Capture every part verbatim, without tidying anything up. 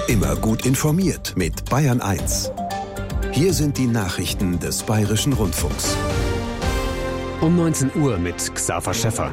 Immer gut informiert mit Bayern eins. Hier sind die Nachrichten des Bayerischen Rundfunks. Um neunzehn Uhr mit Xaver Schäffer.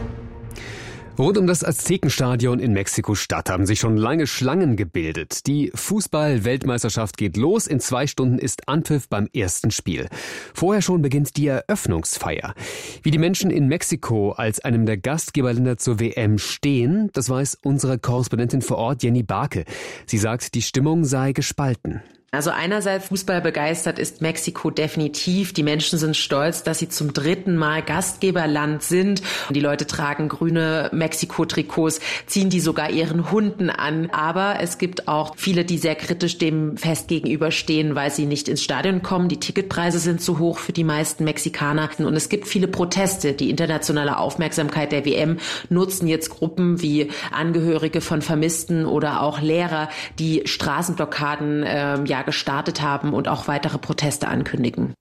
Rund um das Aztekenstadion in Mexiko-Stadt haben sich schon lange Schlangen gebildet. Die Fußball-Weltmeisterschaft geht los. In zwei Stunden ist Anpfiff beim ersten Spiel. Vorher schon beginnt die Eröffnungsfeier. Wie die Menschen in Mexiko als einem der Gastgeberländer zur W M stehen, das weiß unsere Korrespondentin vor Ort, Jenny Barke. Sie sagt, die Stimmung sei gespalten. Also einerseits Fußball begeistert ist Mexiko definitiv. Die Menschen sind stolz, dass sie zum dritten Mal Gastgeberland sind. Die Leute tragen grüne Mexiko-Trikots, ziehen die sogar ihren Hunden an. Aber es gibt auch viele, die sehr kritisch dem Fest gegenüberstehen, weil sie nicht ins Stadion kommen. Die Ticketpreise sind zu hoch für die meisten Mexikaner. Und es gibt viele Proteste. Die internationale Aufmerksamkeit der W M nutzen jetzt Gruppen wie Angehörige von Vermissten oder auch Lehrer, die Straßenblockaden äh, ja gestartet haben und auch weitere Proteste ankündigen.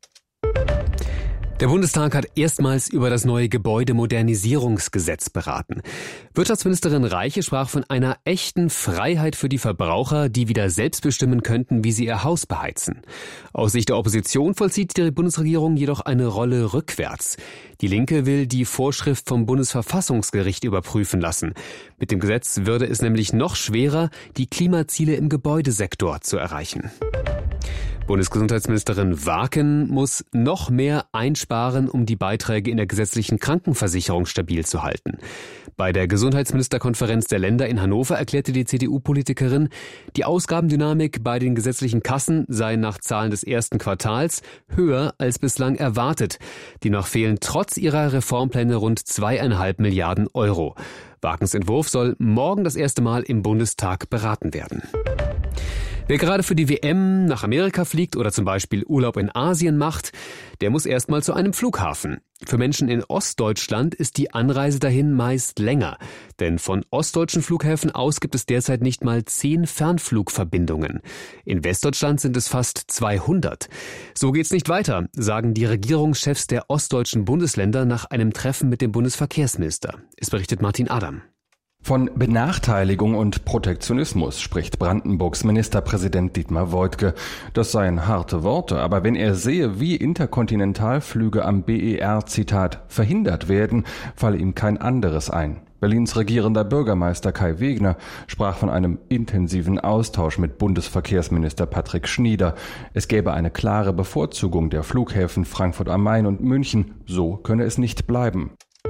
Der Bundestag hat erstmals über das neue Gebäudemodernisierungsgesetz beraten. Wirtschaftsministerin Reiche sprach von einer echten Freiheit für die Verbraucher, die wieder selbst bestimmen könnten, wie sie ihr Haus beheizen. Aus Sicht der Opposition vollzieht die Bundesregierung jedoch eine Rolle rückwärts. Die Linke will die Vorschrift vom Bundesverfassungsgericht überprüfen lassen. Mit dem Gesetz würde es nämlich noch schwerer, die Klimaziele im Gebäudesektor zu erreichen. Bundesgesundheitsministerin Warken muss noch mehr einsparen, um die Beiträge in der gesetzlichen Krankenversicherung stabil zu halten. Bei der Gesundheitsministerkonferenz der Länder in Hannover erklärte die C D U-Politikerin, die Ausgabendynamik bei den gesetzlichen Kassen sei nach Zahlen des ersten Quartals höher als bislang erwartet. Demnach fehlen trotz ihrer Reformpläne rund zweieinhalb Milliarden Euro. Warkens Entwurf soll morgen das erste Mal im Bundestag beraten werden. Wer gerade für die W M nach Amerika fliegt oder zum Beispiel Urlaub in Asien macht, der muss erstmal zu einem Flughafen. Für Menschen in Ostdeutschland ist die Anreise dahin meist länger. Denn von ostdeutschen Flughäfen aus gibt es derzeit nicht mal zehn Fernflugverbindungen. In Westdeutschland sind es fast zweihundert. So geht's nicht weiter, sagen die Regierungschefs der ostdeutschen Bundesländer nach einem Treffen mit dem Bundesverkehrsminister. Es berichtet Martin Adam. Von Benachteiligung und Protektionismus spricht Brandenburgs Ministerpräsident Dietmar Woidke. Das seien harte Worte, aber wenn er sehe, wie Interkontinentalflüge am B E R, Zitat, verhindert werden, falle ihm kein anderes ein. Berlins regierender Bürgermeister Kai Wegner sprach von einem intensiven Austausch mit Bundesverkehrsminister Patrick Schnieder. Es gäbe eine klare Bevorzugung der Flughäfen Frankfurt am Main und München. So könne es nicht bleiben.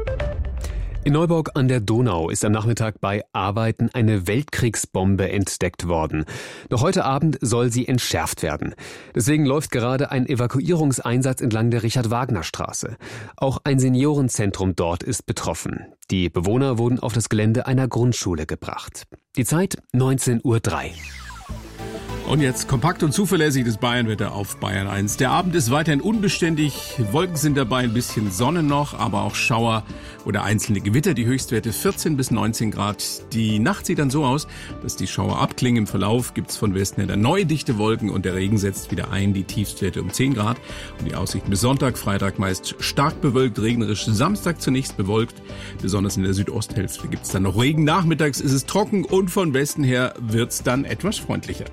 In Neuburg an der Donau ist am Nachmittag bei Arbeiten eine Weltkriegsbombe entdeckt worden. Noch heute Abend soll sie entschärft werden. Deswegen läuft gerade ein Evakuierungseinsatz entlang der Richard-Wagner-Straße. Auch ein Seniorenzentrum dort ist betroffen. Die Bewohner wurden auf das Gelände einer Grundschule gebracht. Die Zeit neunzehn Uhr drei. Und jetzt kompakt und zuverlässig das Bayernwetter auf Bayern eins. Der Abend ist weiterhin unbeständig. Wolken sind dabei, ein bisschen Sonne noch, aber auch Schauer oder einzelne Gewitter. Die Höchstwerte vierzehn bis neunzehn Grad. Die Nacht sieht dann so aus, dass die Schauer abklingen. Im Verlauf gibt's von Westen her dann neue dichte Wolken und der Regen setzt wieder ein. Die Tiefstwerte um zehn Grad. Und die Aussichten bis Sonntag, Freitag meist stark bewölkt, regnerisch. Samstag zunächst bewölkt. Besonders in der Südosthälfte gibt's dann noch Regen. Nachmittags ist es trocken und von Westen her wird's dann etwas freundlicher.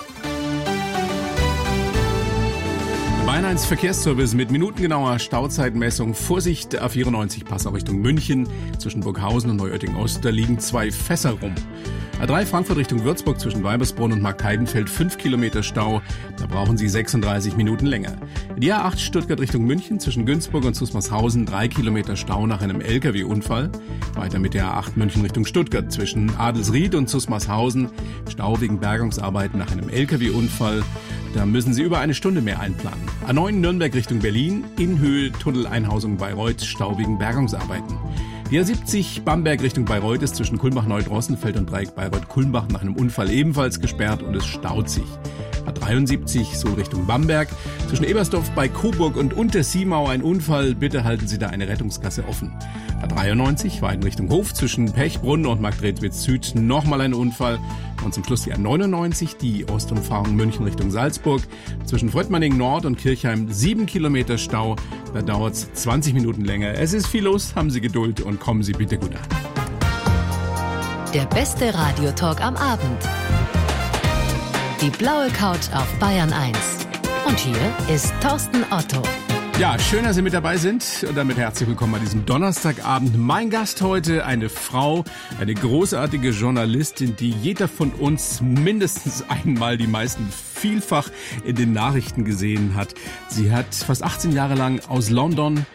Bayern eins Verkehrsservice mit minutengenauer Stauzeitmessung. Vorsicht, A vierundneunzig Passau Richtung München. Zwischen Burghausen und Neuötting-Ost, da liegen zwei Fässer rum. A drei Frankfurt Richtung Würzburg zwischen Weibersbrunn und Marktheidenfeld fünf Kilometer Stau. Da brauchen Sie sechsunddreißig Minuten länger. Die A acht Stuttgart Richtung München zwischen Günzburg und Zusmarshausen drei Kilometer Stau nach einem L K W-Unfall. Weiter mit der A acht München Richtung Stuttgart zwischen Adelsried und Zusmarshausen. Stau wegen Bergungsarbeiten nach einem L K W-Unfall. Da müssen Sie über eine Stunde mehr einplanen. A neun Nürnberg Richtung Berlin, in Höhe Tunneleinhausung Bayreuth, Stau wegen Bergungsarbeiten. Die A siebzig Bamberg Richtung Bayreuth ist zwischen Kulmbach-Neudrossenfeld und Dreieck Bayreuth-Kulmbach nach einem Unfall ebenfalls gesperrt und es staut sich. A dreiundsiebzig Suhl Richtung Bamberg, zwischen Ebersdorf bei Coburg und Untersiemau ein Unfall, bitte halten Sie da eine Rettungskasse offen. A dreiundneunzig Weiden Richtung Hof, zwischen Pechbrunn und Marktredwitz Süd nochmal ein Unfall. Und zum Schluss die A neunundneunzig, die Ostumfahrung München Richtung Salzburg, zwischen Fröttmanning Nord und Kirchheim sieben Kilometer Stau, da dauert es zwanzig Minuten länger. Es ist viel los, haben Sie Geduld und kommen Sie bitte gut an. Der beste Radiotalk am Abend. Die blaue Couch auf Bayern eins. Und hier ist Thorsten Otto. Ja, schön, dass Sie mit dabei sind und damit herzlich willkommen an diesem Donnerstagabend. Mein Gast heute, eine Frau, eine großartige Journalistin, die jeder von uns mindestens einmal, die meisten vielfach in den Nachrichten gesehen hat. Sie hat fast achtzehn Jahre lang aus London,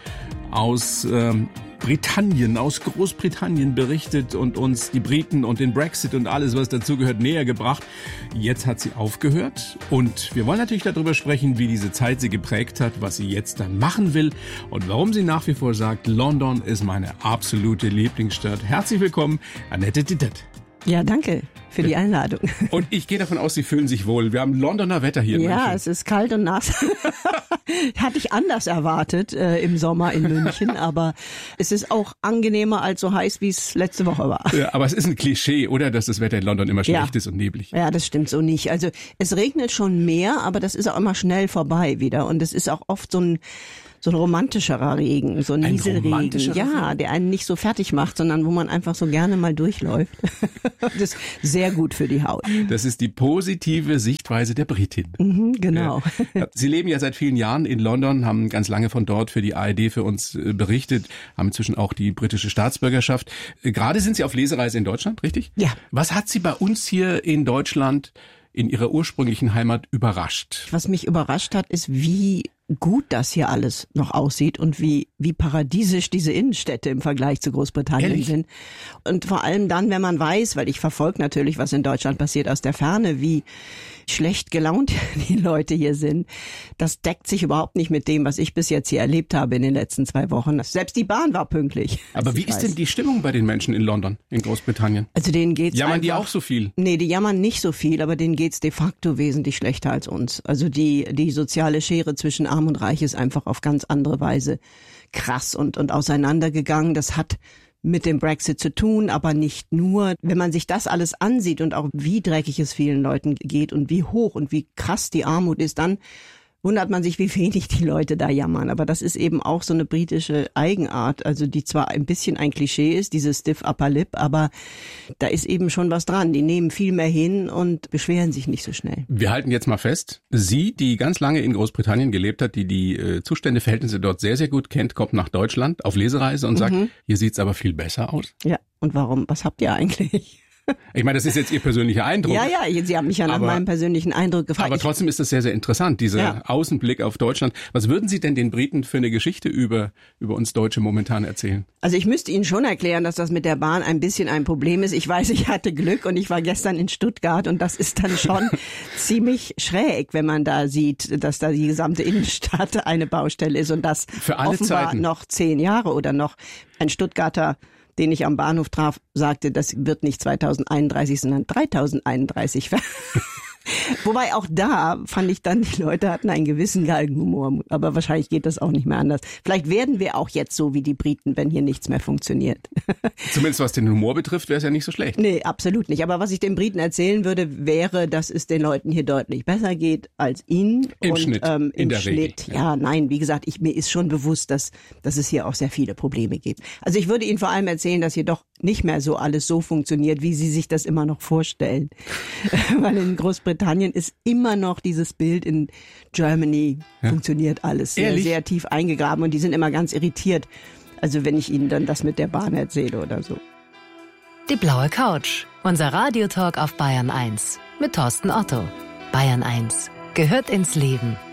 aus ähm, Britannien, aus Großbritannien berichtet und uns die Briten und den Brexit und alles, was dazugehört, näher gebracht. Jetzt hat sie aufgehört und wir wollen natürlich darüber sprechen, wie diese Zeit sie geprägt hat, was sie jetzt dann machen will und warum sie nach wie vor sagt, London ist meine absolute Lieblingsstadt. Herzlich willkommen, Annette Dittet. Ja, danke für die Einladung. Und ich gehe davon aus, Sie fühlen sich wohl. Wir haben Londoner Wetter hier in ja, München. Ja, es ist kalt und nass. Hatte ich anders erwartet äh, im Sommer in München, aber es ist auch angenehmer als so heiß, wie es letzte Woche war. Ja, aber es ist ein Klischee, oder, dass das Wetter in London immer schlecht ja. ist und neblig. Ja, das stimmt so nicht. Also es regnet schon mehr, aber das ist auch immer schnell vorbei wieder und es ist auch oft so ein So ein romantischerer Regen, so ein, ein Nieselregen. Ja, der einen nicht so fertig macht, sondern wo man einfach so gerne mal durchläuft. Das ist sehr gut für die Haut. Das ist die positive Sichtweise der Britin. Mhm, genau. Ja. Sie leben ja seit vielen Jahren in London, haben ganz lange von dort für die A R D für uns berichtet, haben inzwischen auch die britische Staatsbürgerschaft. Gerade sind Sie auf Lesereise in Deutschland, richtig? Ja. Was hat Sie bei uns hier in Deutschland in Ihrer ursprünglichen Heimat überrascht? Was mich überrascht hat, ist, wie gut das hier alles noch aussieht und wie wie paradiesisch diese Innenstädte im Vergleich zu Großbritannien Ehrlich? sind. Und vor allem dann, wenn man weiß, weil ich verfolge natürlich, was in Deutschland passiert aus der Ferne, wie schlecht gelaunt die Leute hier sind. Das deckt sich überhaupt nicht mit dem, was ich bis jetzt hier erlebt habe in den letzten zwei Wochen. Selbst die Bahn war pünktlich. Aber wie ist denn die Stimmung bei den Menschen in London, in Großbritannien? Also denen geht's Jammern einfach, die auch so viel? Nee, die jammern nicht so viel, aber denen geht's de facto wesentlich schlechter als uns. Also die die soziale Schere zwischen Arm und Reich ist einfach auf ganz andere Weise krass und und auseinandergegangen. Das hat mit dem Brexit zu tun, aber nicht nur. Wenn man sich das alles ansieht und auch wie dreckig es vielen Leuten geht und wie hoch und wie krass die Armut ist, dann wundert man sich, wie wenig die Leute da jammern. Aber das ist eben auch so eine britische Eigenart, also die zwar ein bisschen ein Klischee ist, diese stiff upper lip, aber da ist eben schon was dran. Die nehmen viel mehr hin und beschweren sich nicht so schnell. Wir halten jetzt mal fest, Sie, die ganz lange in Großbritannien gelebt hat, die die äh, Zustände, Verhältnisse dort sehr, sehr gut kennt, kommt nach Deutschland auf Lesereise und sagt, mhm. hier sieht's aber viel besser aus. Ja, und warum? Was habt ihr eigentlich? Ich meine, das ist jetzt Ihr persönlicher Eindruck. Ja, ja, Sie haben mich ja nach aber, meinem persönlichen Eindruck gefragt. Aber trotzdem ist das sehr, sehr interessant, dieser ja. Außenblick auf Deutschland. Was würden Sie denn den Briten für eine Geschichte über, über uns Deutsche momentan erzählen? Also ich müsste Ihnen schon erklären, dass das mit der Bahn ein bisschen ein Problem ist. Ich weiß, ich hatte Glück und ich war gestern in Stuttgart und das ist dann schon ziemlich schräg, wenn man da sieht, dass da die gesamte Innenstadt eine Baustelle ist und das für alle offenbar Zeiten. Noch zehn Jahre oder noch ein Stuttgarter, den ich am Bahnhof traf, sagte, das wird nicht zweitausendeinunddreißig, sondern dreitausendeinunddreißig. Wobei auch da fand ich dann, die Leute hatten einen gewissen Galgenhumor, aber wahrscheinlich geht das auch nicht mehr anders. Vielleicht werden wir auch jetzt so wie die Briten, wenn hier nichts mehr funktioniert. Zumindest was den Humor betrifft, wäre es ja nicht so schlecht. Nee, absolut nicht. Aber was ich den Briten erzählen würde, wäre, dass es den Leuten hier deutlich besser geht als ihnen. Im und, Schnitt, ähm, in im der Schnitt. Regel. Ja, ja, nein, wie gesagt, ich, mir ist schon bewusst, dass, dass es hier auch sehr viele Probleme gibt. Also ich würde Ihnen vor allem erzählen, dass hier doch nicht mehr so alles so funktioniert, wie Sie sich das immer noch vorstellen. Weil in Großbritannien ist immer noch dieses Bild, in Germany ja. funktioniert alles sehr, Ehrlich? sehr tief eingegraben und die sind immer ganz irritiert. Also wenn ich Ihnen dann das mit der Bahn erzähle oder so. Die blaue Couch, unser Radiotalk auf Bayern eins mit Thorsten Otto. Bayern eins gehört ins Leben.